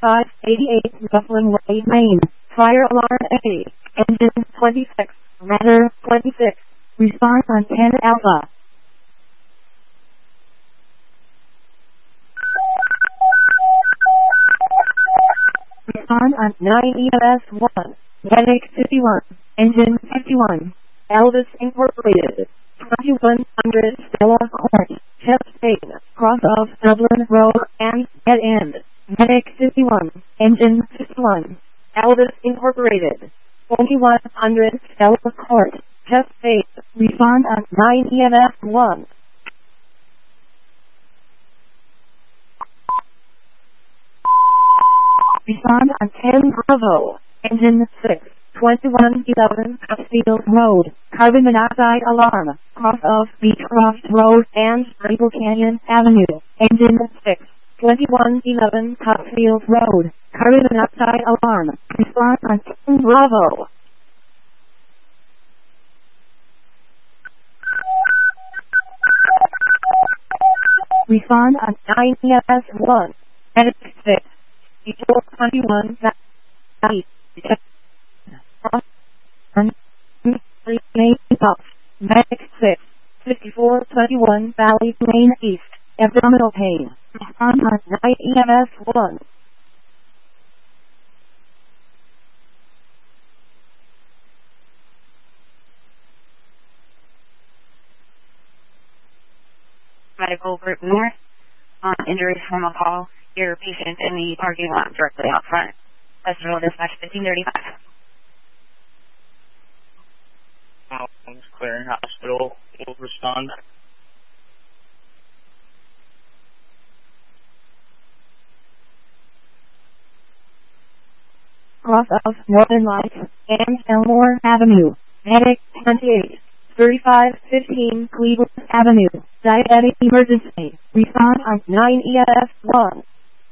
588 Buffalo Way, Maine. Fire alarm A. Engine 26. Radar 26. Response on 10 Alpha. Respond on 9 EMS 1. Medic 51. Engine 51. Elvis Incorporated. 2100 Stella Court. Chest Pain. Cross of Dublin Road and Dead End. Medic 51. Engine 51. Elvis Incorporated. 2100 Stella Court. Chest Pain. Respond on 9 EMS 1. Respond on 10 Bravo. Engine 6. 2111 Cutfield Road. Carbon monoxide alarm. Cross of Beechcroft Road and Maple Canyon Avenue. Engine 6. 2111 Cutfield Road. Carbon monoxide alarm. Respond on 10 Bravo. Respond on 9 EMS 1. Medic 6. 21 Valley. Medic 6. 5421 Valley Lane East. Abdominal pain. Respond on 9 EMS 1. Medical Group North. Injuries from a call. Your patient in the parking lot directly out front. Hospital dispatch 1535. Clearing hospital will respond. Cross of Northern Lights and Elmore Avenue. Medic 28. 3515 Cleveland Avenue. Diabetic emergency. Respond on 9 EMS 1.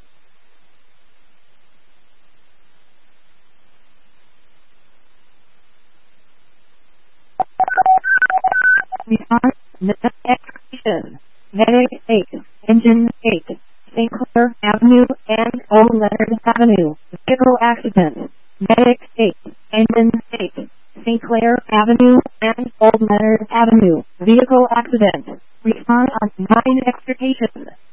Response, execution. Medic 8, Engine 8, St. Clair Avenue and Old Leonard Avenue. Vehicle accident. Medic 8, Engine 8, St. Clair Avenue and Old Leonard Avenue. Vehicle accident. Respond on 9 extrication.